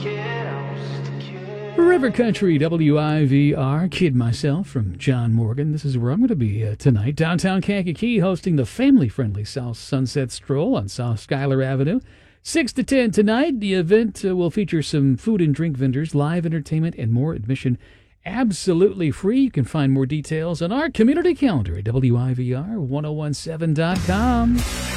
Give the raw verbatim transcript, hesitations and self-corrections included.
River Country, W I V R, kid myself from John Morgan. This is where I'm going to be uh, tonight. Downtown Kankakee hosting the family-friendly South Sunset Stroll on South Schuyler Avenue. six to ten tonight. The event uh, will feature some food and drink vendors, live entertainment, and more. Admission absolutely free. You can find more details on our community calendar at W I V R ten seventeen dot com.